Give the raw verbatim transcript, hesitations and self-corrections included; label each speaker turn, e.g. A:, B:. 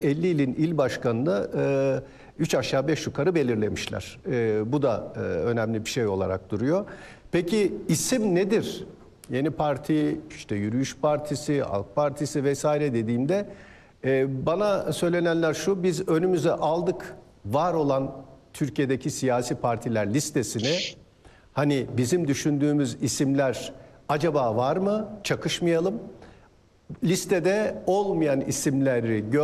A: elli ilin il başkanını e, üç aşağı beş yukarı belirlemişler. E, bu da e, önemli bir şey olarak duruyor. Peki isim nedir? Yeni parti, işte Yürüyüş Partisi, Halk Partisi vesaire dediğimde e, bana söylenenler şu: biz önümüze aldık var olan Türkiye'deki siyasi partiler listesini. Hani bizim düşündüğümüz isimler acaba var mı? Çakışmayalım. Listede olmayan isimleri gör